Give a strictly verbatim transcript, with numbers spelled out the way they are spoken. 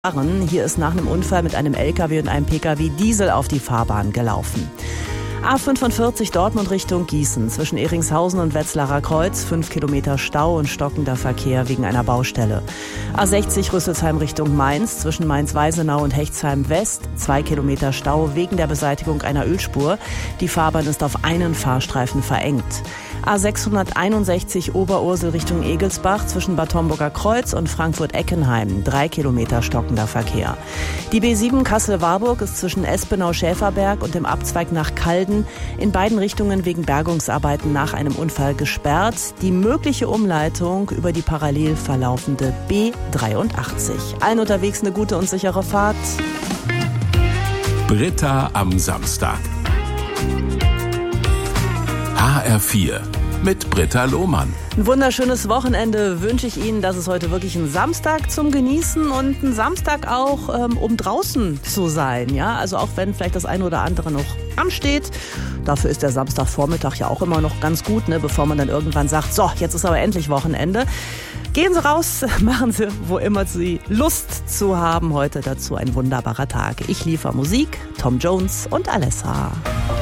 Hier ist nach einem Unfall mit einem L K W und einem P K W Diesel auf die Fahrbahn gelaufen. A fünfundvierzig Dortmund Richtung Gießen. Zwischen Ehringshausen und Wetzlarer Kreuz fünf Kilometer Stau und stockender Verkehr wegen einer Baustelle. A sechzig Rüsselsheim Richtung Mainz. Zwischen Mainz-Weisenau und Hechtsheim West zwei Kilometer Stau wegen der Beseitigung einer Ölspur. Die Fahrbahn ist auf einen Fahrstreifen verengt. A sechshunderteinundsechzig Oberursel Richtung Egelsbach zwischen Bad Homburger Kreuz und Frankfurt-Eckenheim. Drei Kilometer stockender Verkehr. Die B sieben Kassel-Warburg ist zwischen Espenau-Schäferberg und dem Abzweig nach Calden in beiden Richtungen wegen Bergungsarbeiten nach einem Unfall gesperrt. Die mögliche Umleitung über die parallel verlaufende B dreiundachtzig. Allen unterwegs eine gute und sichere Fahrt. Britta am Samstag. H R vier mit Britta Lohmann. Ein wunderschönes Wochenende wünsche ich Ihnen. Das ist heute wirklich ein Samstag zum Genießen und ein Samstag auch, ähm, um draußen zu sein. Ja, also auch wenn vielleicht das eine oder andere noch ansteht. Dafür ist der Samstagvormittag ja auch immer noch ganz gut, ne, bevor man dann irgendwann sagt, so, jetzt ist aber endlich Wochenende. Gehen Sie raus, machen Sie, wo immer Sie Lust zu haben. Heute dazu ein wunderbarer Tag. Ich liefere Musik, Tom Jones und Alessa.